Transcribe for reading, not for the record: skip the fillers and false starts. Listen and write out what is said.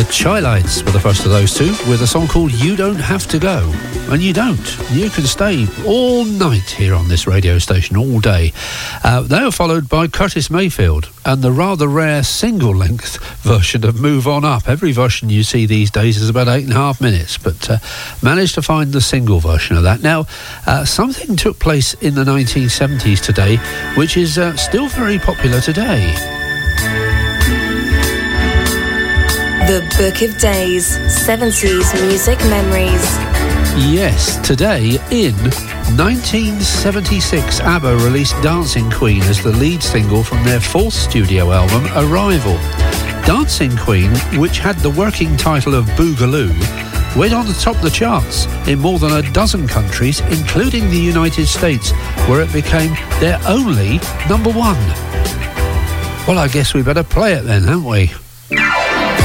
Chi-Lites were the first of those two, with a song called You Don't Have to Go. And you don't. You can stay all night here on this radio station, all day. They were followed by Curtis Mayfield and the rather rare single-length version of Move On Up. Every version you see these days is about 8.5 minutes, but managed to find the single version of that. Now, something took place in the 1970s today, which is still very popular today. The Book of Days, 70s music memories. Yes, today in 1976, ABBA released Dancing Queen as the lead single from their fourth studio album, Arrival. Dancing Queen, which had the working title of Boogaloo, went on to top the charts in more than a dozen countries, including the United States, where it became their only number one. Well, I guess we better play it then, haven't we?